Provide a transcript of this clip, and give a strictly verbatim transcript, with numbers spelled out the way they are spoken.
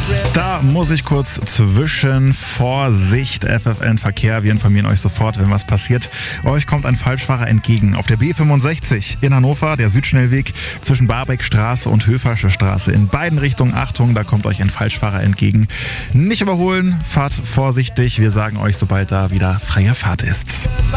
Da muss ich kurz zwischen. Vorsicht, F F N-Verkehr. Wir informieren euch sofort, wenn was passiert. Euch kommt ein Falschfahrer entgegen. Auf der B fünfundsechzig in Hannover, der Südschnellweg zwischen Barbeckstraße und Höfersche Straße. In beiden Richtungen, Achtung, da kommt euch ein Falschfahrer entgegen. Nicht überholen, fahrt vorsichtig. Wir sagen euch, sobald da wieder freie Fahrt ist.